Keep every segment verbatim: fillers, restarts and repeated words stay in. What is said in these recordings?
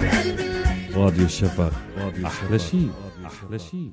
راديو الشفق، أحلى شيء أحلى شيء.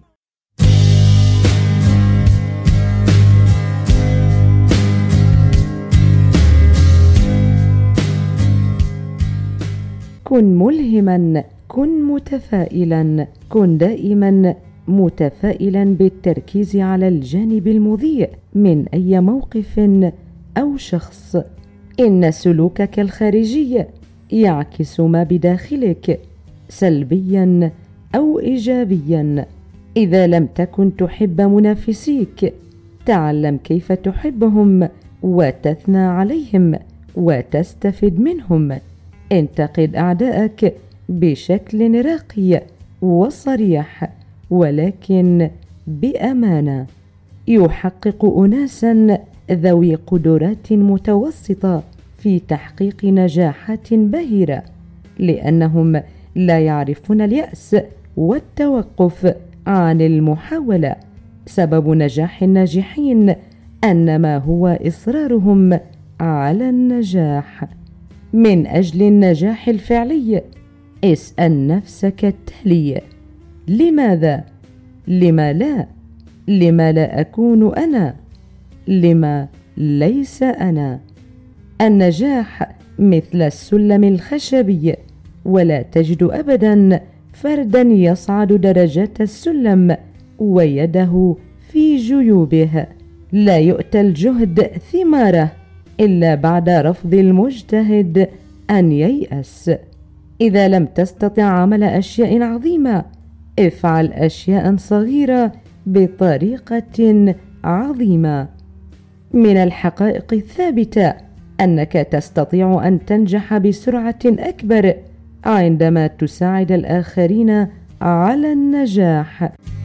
كن ملهما، كن متفائلا، كن دائما متفائلا بالتركيز على الجانب المضيء من أي موقف أو شخص. إن سلوكك الخارجي يعكس ما بداخلك سلبيا أو إيجابيا. إذا لم تكن تحب منافسيك، تعلم كيف تحبهم وتثنى عليهم وتستفد منهم. انتقد أعدائك بشكل راقي وصريح، ولكن بأمانة. يحقق أناسا ذوي قدرات متوسطة في تحقيق نجاحات باهرة، لأنهم لا يعرفون اليأس والتوقف عن المحاولة. سبب نجاح الناجحين أنما هو إصرارهم على النجاح. من أجل النجاح الفعلي اسأل نفسك التالي: لماذا؟ لما لا؟ لما لا أكون أنا؟ لما ليس أنا؟ النجاح مثل السلم الخشبي، ولا تجد أبدا فردا يصعد درجات السلم ويده في جيوبه. لا يؤتى الجهد ثماره إلا بعد رفض المجتهد أن ييأس. إذا لم تستطع عمل أشياء عظيمة، افعل أشياء صغيرة بطريقة عظيمة. من الحقائق الثابتة أنك تستطيع أن تنجح بسرعة أكبر عندما تساعد الآخرين على النجاح.